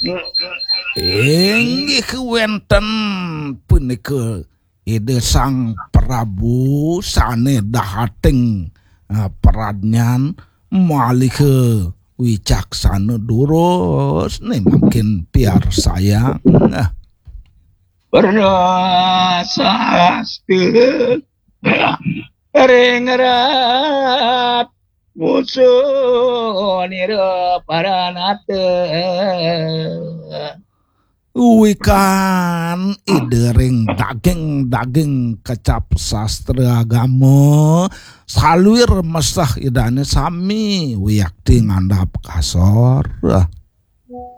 Inggih wenten punika ide Sang Prabu sane dahating peradnyan malih wicaksana durus nih makin piar sayang. Bersastu rengerat musuh nira paranate. Wikan idering daging kecap sastra agama saluir mesah idane sami wiyakti ngandhap kasor.